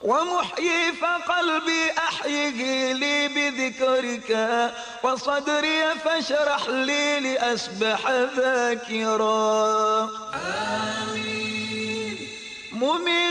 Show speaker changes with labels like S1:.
S1: ومحيي فقلبي أحيه لي بذكرك، وصدري فاشرح لي لأسبح ذاكرا.